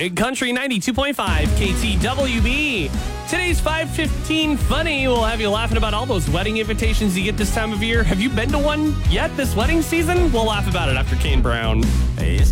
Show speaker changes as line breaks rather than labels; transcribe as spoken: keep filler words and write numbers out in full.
Big Country ninety-two point five K T W B. Today's five fifteen Funny will have you laughing about all those wedding invitations you get this time of year. Have you been to one yet this wedding season? We'll laugh about it after Kane Brown.
Hey, it's